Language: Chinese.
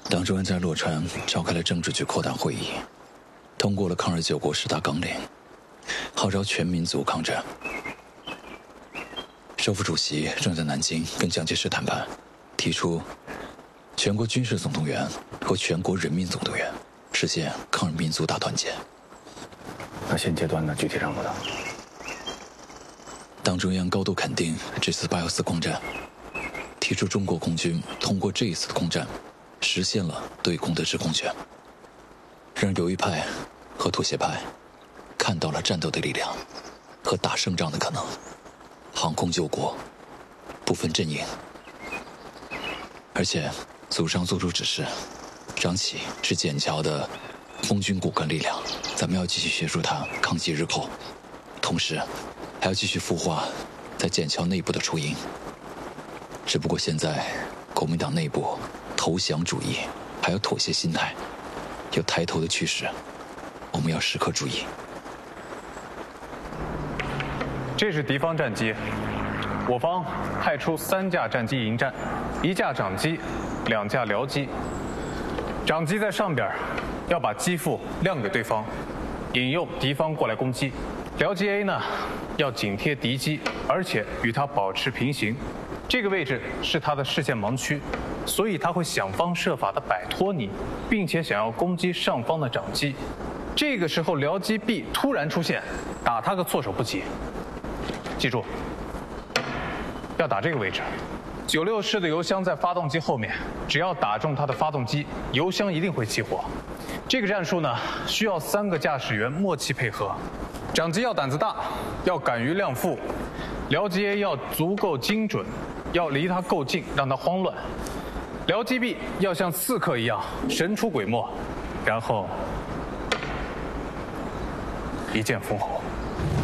党中央在洛川召开了政治局扩大会议，通过了抗日救国10大纲领，号召全民族抗战。首副主席正在南京跟蒋介石谈判，提出全国军事总动员和全国人民总动员，实现抗日民族大团结。 那现阶段的具体任务呢？ 党中央高度肯定这次814空战，提出中国空军通过这一次的空战，实现了对空的制空权，让友谊派和妥协派看到了战斗的力量和打胜仗的可能。航空救国，不分阵营。而且组上做出指示，张启是笕桥的空军骨干力量，咱们要继续协助他抗击日寇，同时还要继续孵化在笕桥内部的雏鹰。只不过现在国民党内部投降主义还有妥协心态有抬头的趋势，我们要时刻注意。 这是敌方战机，我方派出3架战机迎战，1架长机，2架僚机。长机在上边，要把机腹亮给对方，引诱敌方过来攻击。僚机 A 呢，要紧贴敌机，而且与它保持平行。这个位置是它的视线盲区，所以它会想方设法地摆脱你，并且想要攻击上方的长机。这个时候，僚机 B 突然出现，打它个措手不及。记住，要打这个位置。96式的油箱在发动机后面，只要打中它的发动机，油箱一定会起火。这个战术呢，需要3个驾驶员默契配合。长机要胆子大，要敢于亮副；僚机 A 要足够精准，要离它够近，让它慌乱；僚机 B 要像刺客一样神出鬼没，然后一剑封喉。